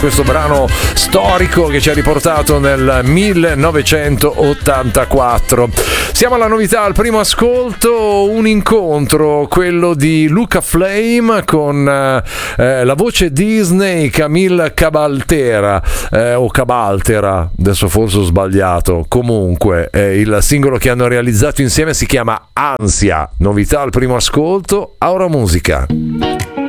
questo brano storico che ci ha riportato nel 1984. Siamo alla novità, al primo ascolto, un incontro, quello di Luca Flame con la voce Disney Camille Cabaltera, o Cabaltera, adesso forse ho sbagliato, comunque il singolo che hanno realizzato insieme si chiama Ansia, novità al primo ascolto, Aura Musica.